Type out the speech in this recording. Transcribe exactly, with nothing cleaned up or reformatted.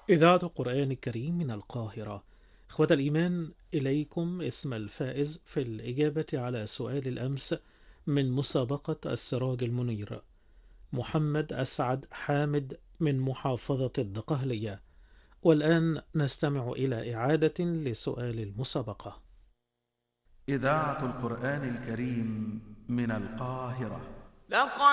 إذاعة القرآن الكريم من القاهرة. إخوة الإيمان، إليكم اسم الفائز في الإجابة على سؤال الأمس من مسابقة السراج المنير، محمد أسعد حامد من محافظة الدقهلية. والآن نستمع إلى إعادة لسؤال المسابقة. إذاعة القرآن الكريم من القاهرة. لقد